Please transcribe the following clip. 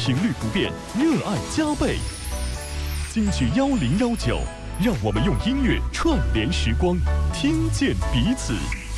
频率不变，热爱加倍。京剧1019，让我们用音乐串联时光，听见彼此。